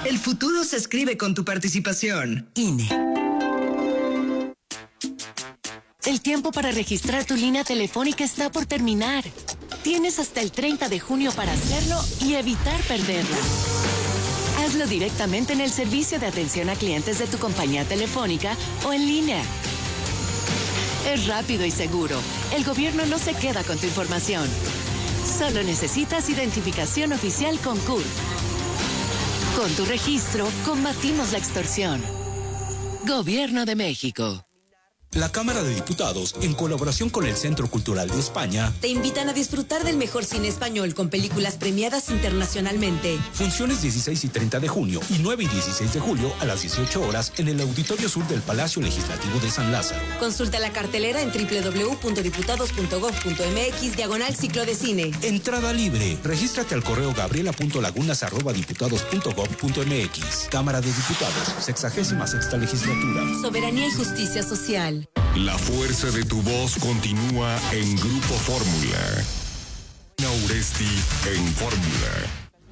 El futuro se escribe con tu participación. INE. El tiempo para registrar tu línea telefónica está por terminar. Tienes hasta el 30 de junio para hacerlo y evitar perderla. Hazlo directamente en el servicio de atención a clientes de tu compañía telefónica o en línea. Es rápido y seguro. El gobierno no se queda con tu información. Solo necesitas identificación oficial con CURP. Con tu registro, combatimos la extorsión. Gobierno de México. La Cámara de Diputados, en colaboración con el Centro Cultural de España, te invitan a disfrutar del mejor cine español con películas premiadas internacionalmente. Funciones 16 y 30 de junio y 9 y 16 de julio a las 18 horas en el Auditorio Sur del Palacio Legislativo de San Lázaro. Consulta la cartelera en www.diputados.gov.mx/ciclo de cine. Entrada libre. Regístrate al correo gabriela.lagunas@diputados.gov.mx. Cámara de Diputados, 66ª Legislatura. Soberanía y justicia social. La fuerza de tu voz continúa en Grupo Fórmula. Uresti en Fórmula.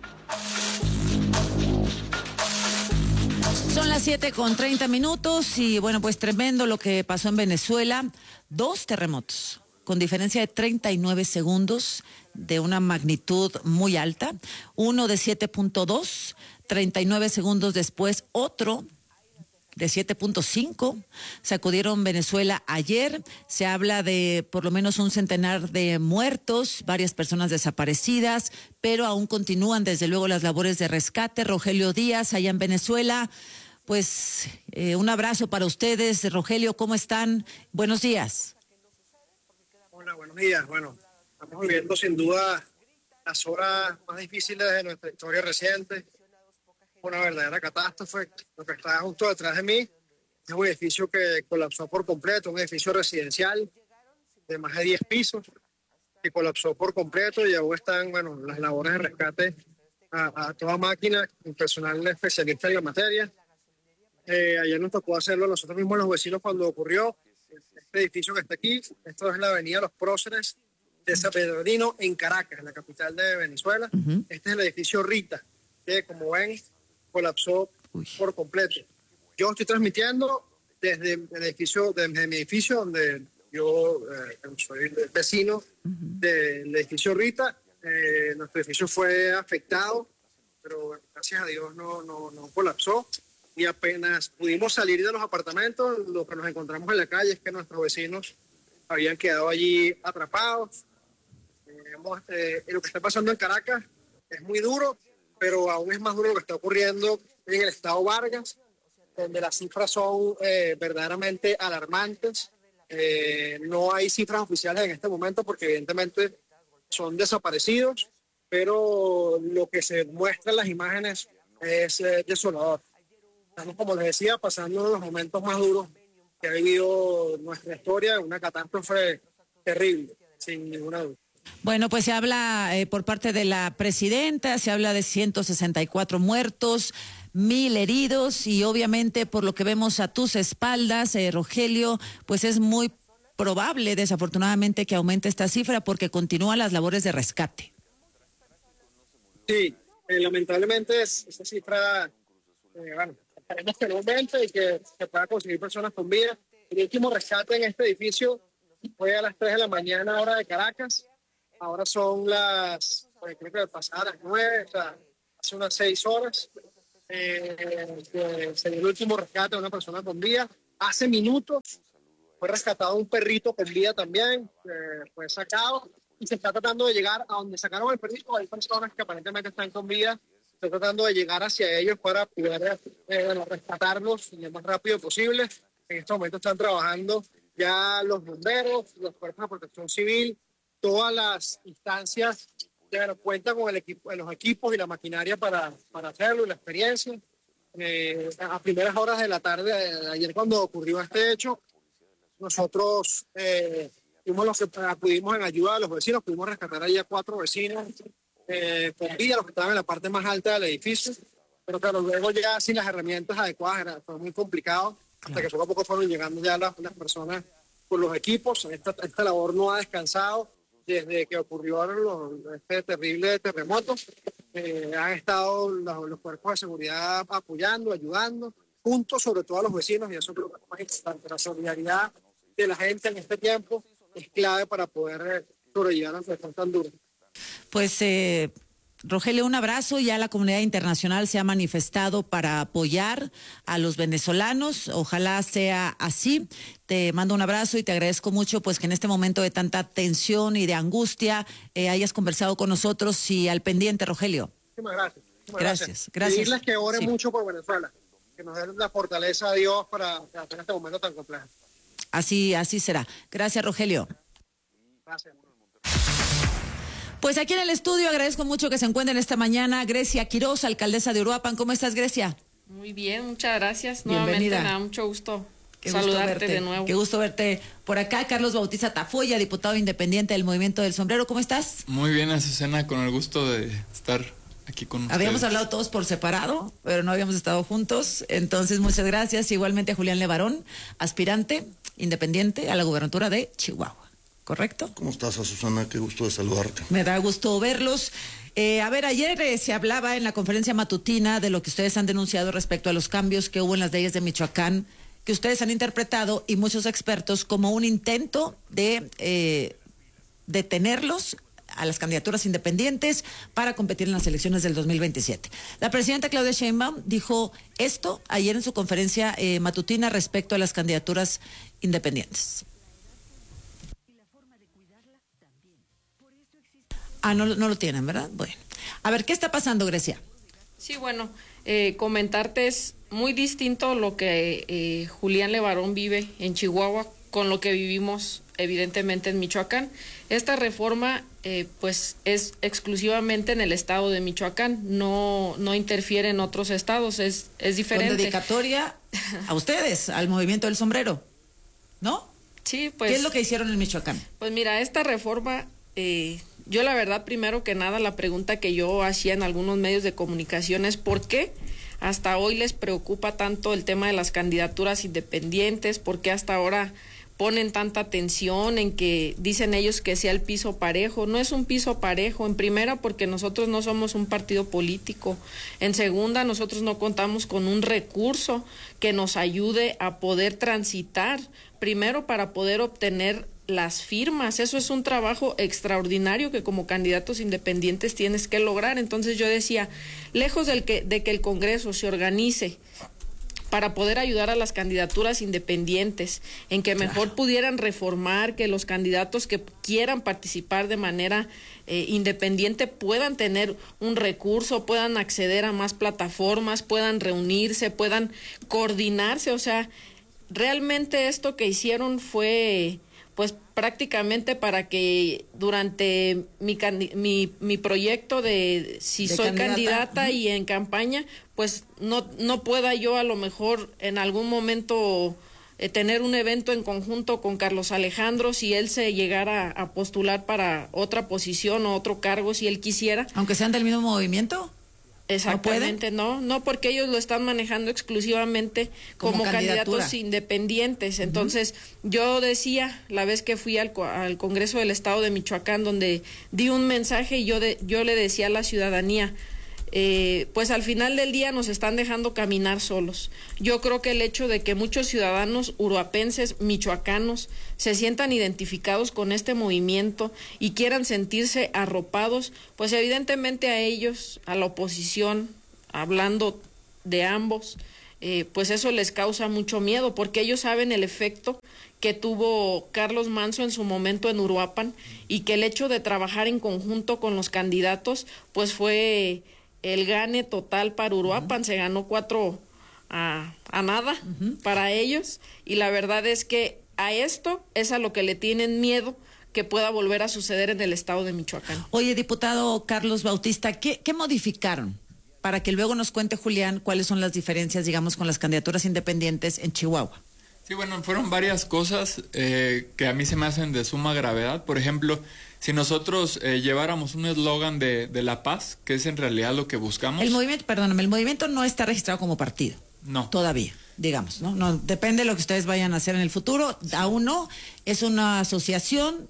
Son las 7:30 y bueno, pues tremendo lo que pasó en Venezuela. 2 terremotos con diferencia de 39 segundos de una magnitud muy alta. Uno de 7.2, 39 segundos después otro de 7.5, sacudieron Venezuela ayer. Se habla de por lo menos un centenar de muertos, varias personas desaparecidas, pero aún continúan desde luego las labores de rescate. Rogelio Díaz, allá en Venezuela, pues un abrazo para ustedes. Rogelio, ¿cómo están? Buenos días. Hola, buenos días. Bueno, estamos viviendo sin duda las horas más difíciles de nuestra historia reciente. Una verdadera catástrofe. Lo que está justo detrás de mí es un edificio que colapsó por completo, un edificio residencial de más de 10 pisos que colapsó por completo y aún están, bueno, las labores de rescate a toda máquina, un personal especialista en la materia. Ayer nos tocó hacerlo nosotros mismos los vecinos cuando ocurrió. Este edificio que está aquí, esto es la avenida Los Próceres de San Bernardino en Caracas, la capital de Venezuela. Este es el edificio Rita, que como ven, colapsó por completo. Yo estoy transmitiendo desde el edificio, desde mi edificio, donde yo soy vecino del edificio Rita. Nuestro edificio fue afectado, pero gracias a Dios no colapsó. Y apenas pudimos salir de los apartamentos, lo que nos encontramos en la calle es que nuestros vecinos habían quedado allí atrapados. Lo que está pasando en Caracas es muy duro, pero aún es más duro lo que está ocurriendo en el estado Vargas, donde las cifras son verdaderamente alarmantes. No hay cifras oficiales en este momento porque evidentemente son desaparecidos, pero lo que se muestra en las imágenes es desolador. Estamos, como les decía, pasando los momentos más duros que ha vivido nuestra historia, una catástrofe terrible, sin ninguna duda. Bueno, pues se habla por parte de la presidenta, se habla de 164 muertos, 1,000 heridos y obviamente por lo que vemos a tus espaldas, Rogelio, pues es muy probable, desafortunadamente, que aumente esta cifra porque continúan las labores de rescate. Sí, lamentablemente esa cifra, bueno, esperemos que no aumente y que se pueda conseguir personas con vida. El último rescate en este edificio fue a las 3 de la mañana, hora de Caracas. Ahora son creo que pasadas las 9, o sea, hace unas 6 horas. Se dio el último rescate de una persona con vida. Hace minutos fue rescatado un perrito con vida también, fue sacado y se está tratando de llegar a donde sacaron el perrito. Hay personas que aparentemente están con vida, se está tratando de llegar hacia ellos para poder rescatarlos lo más rápido posible. En este momento están trabajando ya los bomberos, los cuerpos de protección civil, todas las instancias que cuentan con los equipos y la maquinaria para hacerlo y la experiencia. A primeras horas de la tarde de ayer, cuando ocurrió este hecho, nosotros fuimos los que acudimos en ayuda de los vecinos, pudimos rescatar allá 4 vecinos con vida, los que estaban en la parte más alta del edificio, pero claro, luego ya sin las herramientas adecuadas fue muy complicado, hasta que poco a poco fueron llegando ya las personas con los equipos. Esta labor no ha descansado. desde que ocurrió este terrible terremoto, han estado los cuerpos de seguridad apoyando, ayudando, juntos sobre todo a los vecinos, y eso creo que es más importante. La solidaridad de la gente en este tiempo es clave para poder sobrellevar una situación tan dura. Pues, Rogelio, un abrazo. Ya la comunidad internacional se ha manifestado para apoyar a los venezolanos. Ojalá sea así. Te mando un abrazo y te agradezco mucho pues que en este momento de tanta tensión y de angustia hayas conversado con nosotros y al pendiente, Rogelio. Muchísimas gracias. Gracias. Pedirles que oren mucho por Venezuela, que nos den la fortaleza de Dios para hacer este momento tan complejo. Así será. Gracias, Rogelio. Gracias. Pues aquí en el estudio agradezco mucho que se encuentren esta mañana Grecia Quiroz, alcaldesa de Uruapan. ¿Cómo estás, Grecia? Muy bien, muchas gracias. Bienvenida. Nuevamente, me da mucho gusto saludarte de nuevo. Qué gusto verte por acá. Carlos Bautista Tafoya, diputado independiente del Movimiento del Sombrero. ¿Cómo estás? Muy bien, Azucena, con el gusto de estar aquí con ustedes. Habíamos hablado todos por separado, pero no habíamos estado juntos. Entonces, muchas gracias. Igualmente a Julián Levarón, aspirante independiente a la gubernatura de Chihuahua. ¿Correcto? ¿Cómo estás, Azucena? Qué gusto de saludarte. Me da gusto verlos. A ver, ayer se hablaba en la conferencia matutina de lo que ustedes han denunciado respecto a los cambios que hubo en las leyes de Michoacán, que ustedes han interpretado y muchos expertos como un intento de detenerlos a las candidaturas independientes para competir en las elecciones del 2027. La presidenta Claudia Sheinbaum dijo esto ayer en su conferencia matutina respecto a las candidaturas independientes. No lo tienen, ¿verdad? Bueno. A ver, ¿qué está pasando, Grecia? Sí, bueno, comentarte es muy distinto lo que Julián Levarón vive en Chihuahua con lo que vivimos evidentemente en Michoacán. Esta reforma pues es exclusivamente en el estado de Michoacán, no interfiere en otros estados, es diferente. Con dedicatoria a ustedes, al Movimiento del Sombrero, ¿no? Sí, pues. ¿Qué es lo que hicieron en Michoacán? Pues mira, esta reforma... yo la verdad, primero que nada, la pregunta que yo hacía en algunos medios de comunicación es ¿por qué hasta hoy les preocupa tanto el tema de las candidaturas independientes? ¿Por qué hasta ahora ponen tanta atención en que dicen ellos que sea el piso parejo? No es un piso parejo. En primera, porque nosotros no somos un partido político. En segunda, nosotros no contamos con un recurso que nos ayude a poder transitar. Primero, para poder obtener las firmas. Eso es un trabajo extraordinario que como candidatos independientes tienes que lograr. Entonces yo decía, lejos de que el Congreso se organice para poder ayudar a las candidaturas independientes, en que mejor pudieran reformar, que los candidatos que quieran participar de manera independiente puedan tener un recurso, puedan acceder a más plataformas, puedan reunirse, puedan coordinarse. O sea, realmente esto que hicieron fue pues prácticamente para que durante mi proyecto de si soy candidata y en campaña, pues no pueda yo a lo mejor en algún momento tener un evento en conjunto con Carlos Alejandro si él se llegara a postular para otra posición o otro cargo si él quisiera. Aunque sean del mismo movimiento. Exactamente, no, porque ellos lo están manejando exclusivamente como candidatos independientes. Entonces, yo decía, la vez que fui al Congreso del Estado de Michoacán, donde di un mensaje y yo le decía a la ciudadanía, pues al final del día nos están dejando caminar solos. Yo creo que el hecho de que muchos ciudadanos uruapenses, michoacanos, se sientan identificados con este movimiento y quieran sentirse arropados, pues evidentemente a ellos, a la oposición, hablando de ambos, pues eso les causa mucho miedo, porque ellos saben el efecto que tuvo Carlos Manso en su momento en Uruapan y que el hecho de trabajar en conjunto con los candidatos, pues fue el gane total para Uruapan. Se ganó 4 a nada para ellos, y la verdad es que a esto es a lo que le tienen miedo que pueda volver a suceder en el estado de Michoacán. Oye, diputado Carlos Bautista, ¿qué modificaron? Para que luego nos cuente Julián cuáles son las diferencias, digamos, con las candidaturas independientes en Chihuahua. Sí, bueno, fueron varias cosas que a mí se me hacen de suma gravedad. Por ejemplo, si nosotros lleváramos un eslogan de la paz, que es en realidad lo que buscamos. El movimiento no está registrado como partido. No. Todavía, digamos, ¿no? Depende de lo que ustedes vayan a hacer en el futuro. Sí. Aún no. Es una asociación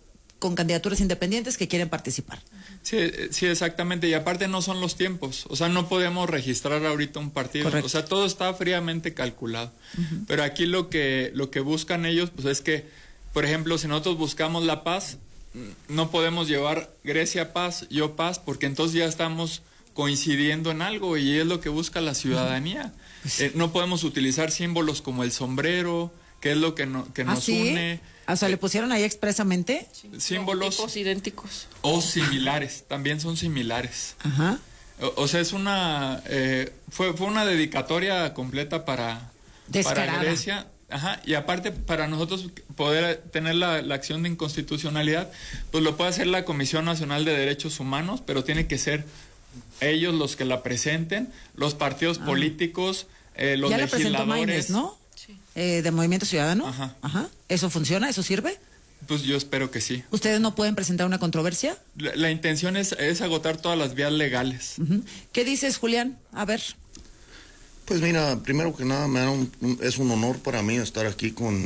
con candidaturas independientes que quieren participar. Sí, exactamente. Y aparte no son los tiempos. O sea, no podemos registrar ahorita un partido. Correcto. O sea, todo está fríamente calculado. Pero aquí lo que buscan ellos, pues es que, por ejemplo, si nosotros buscamos la paz, no podemos llevar Grecia paz, yo paz, porque entonces ya estamos coincidiendo en algo y es lo que busca la ciudadanía. No podemos utilizar símbolos como el sombrero, que es lo que nos une. O sea, ¿le pusieron ahí expresamente? Símbolos tipos idénticos. O similares, también son similares. Ajá. O sea, es fue una dedicatoria completa para Grecia. Ajá, y aparte para nosotros poder tener la acción de inconstitucionalidad, pues lo puede hacer la Comisión Nacional de Derechos Humanos, pero tiene que ser ellos los que la presenten, los partidos políticos, los ya legisladores. la presentó Maínez, ¿no? Sí. De Movimiento Ciudadano. Ajá. ¿Eso funciona? ¿Eso sirve? Pues yo espero que sí. ¿Ustedes no pueden presentar una controversia? La intención es agotar todas las vías legales. ¿Qué dices, Julián? A ver. Pues mira, primero que nada, es un honor para mí estar aquí con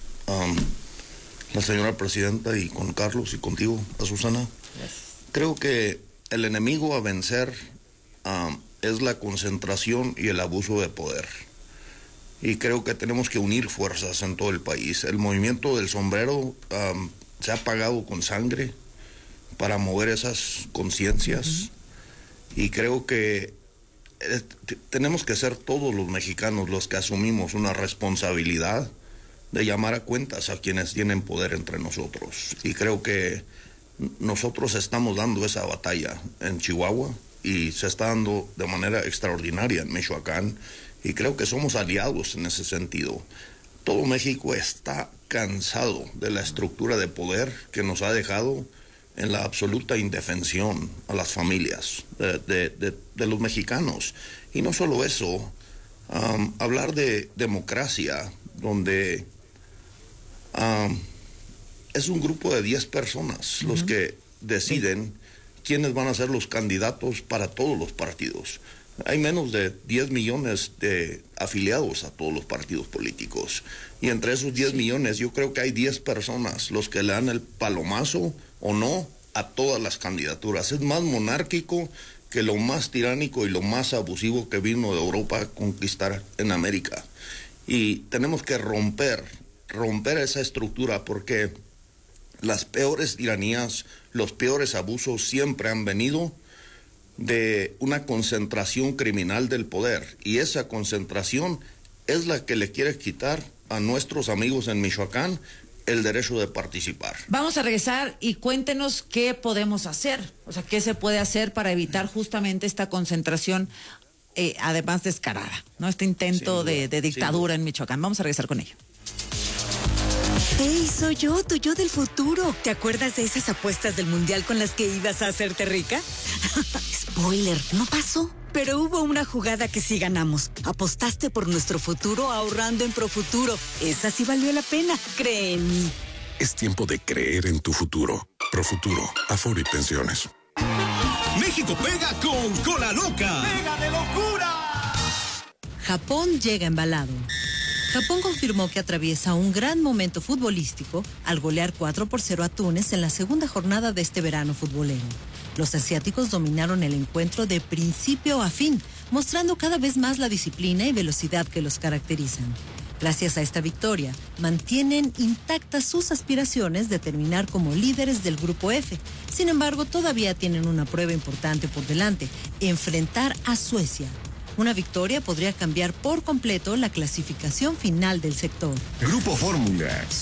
la señora presidenta y con Carlos y contigo, Azucena. Creo que el enemigo a vencer es la concentración y el abuso de poder. Y creo que tenemos que unir fuerzas en todo el país. El movimiento del sombrero se ha pagado con sangre para mover esas conciencias. Y creo que tenemos que ser todos los mexicanos los que asumimos una responsabilidad de llamar a cuentas a quienes tienen poder entre nosotros. Y creo que nosotros estamos dando esa batalla en Chihuahua y se está dando de manera extraordinaria en Michoacán, y creo que somos aliados en ese sentido. Todo México está cansado de la estructura de poder que nos ha dejado en la absoluta indefensión a las familias de los mexicanos. Y no solo eso, hablar de democracia, donde es un grupo de 10 personas los que deciden quiénes van a ser los candidatos para todos los partidos. Hay menos de 10 millones de afiliados a todos los partidos políticos. Y entre esos 10 millones, yo creo que hay 10 personas los que le dan el palomazo o no a todas las candidaturas. Es más monárquico que lo más tiránico y lo más abusivo que vino de Europa a conquistar en América. Y tenemos que romper esa estructura, porque las peores tiranías, los peores abusos siempre han venido de una concentración criminal del poder, y esa concentración es la que le quiere quitar a nuestros amigos en Michoacán el derecho de participar. Vamos a regresar y cuéntenos qué podemos hacer, o sea, qué se puede hacer para evitar justamente esta concentración, además descarada, ¿no? Este intento de dictadura en Michoacán. Vamos a regresar con ello. ¡Hey, soy yo, tu yo del futuro! ¿Te acuerdas de esas apuestas del mundial con las que ibas a hacerte rica? Spoiler, no pasó. Pero hubo una jugada que sí ganamos. Apostaste por nuestro futuro ahorrando en Profuturo. Esa sí valió la pena, cree en mí. Es tiempo de creer en tu futuro. Profuturo, Afore y Pensiones. México pega con Cola Loca. ¡Pega de locura! Japón llega embalado. Japón confirmó que atraviesa un gran momento futbolístico al golear 4-0 a Túnez en la segunda jornada de este verano futbolero. Los asiáticos dominaron el encuentro de principio a fin, mostrando cada vez más la disciplina y velocidad que los caracterizan. Gracias a esta victoria, mantienen intactas sus aspiraciones de terminar como líderes del Grupo F. Sin embargo, todavía tienen una prueba importante por delante: enfrentar a Suecia. Una victoria podría cambiar por completo la clasificación final del sector. Grupo Fórmula,